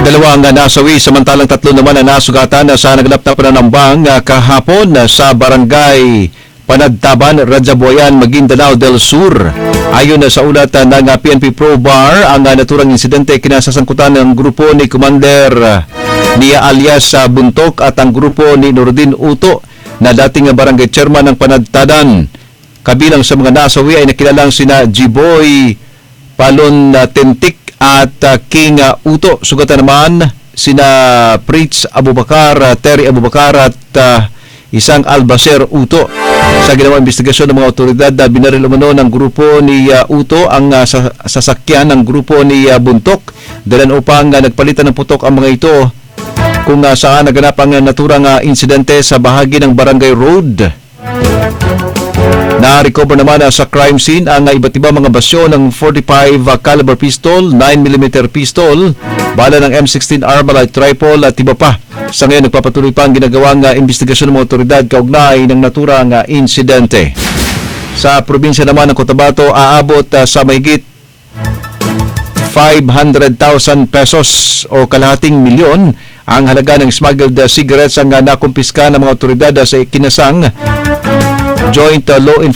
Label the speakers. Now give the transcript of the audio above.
Speaker 1: Dalawang nasawi samantalang tatlo naman ang nasugatan sa naganap na pananambang kahapon sa barangay Panadtaban, Radzabuayan, Maguindanao del Sur. Ayon sa ulat ng PNP Pro Bar, ang naturang insidente kinasasangkutan ng grupo ni Commander Nia alias Buntok at ang grupo ni Nordin Uto na dating barangay chairman ng Panadtadan. Kabilang sa mga nasawi ay nakilalang sina Jiboy Palon Tentik at King Uto. Sugatan naman sina Pritz Abubakar, Terry Abubakar at isang Albacer Uto. Sa ginawang investigasyon ng mga otoridad, binaril umano ng grupo ni Uto ang sasakyan ng grupo ni Buntok. Dalan upang nagpalitan ng putok ang mga ito kung saan naganap ang naturang insidente sa bahagi ng Barangay Road. Na-recover naman sa crime scene ang iba't iba mga basyo ng 45 caliber pistol, 9mm pistol, bala ng M16 Armalite rifle at iba pa. Sa ngayon, nagpapatuloy pa ang ginagawang investigasyon ng mga otoridad kaugnay ng naturang insidente. Sa probinsya naman ng Cotabato, aabot sa mahigit 500,000 pesos o kalahating milyon ang halaga ng smuggled cigarettes ang nakumpiska ng mga otoridad sa Kinasang Joint Law Enforcement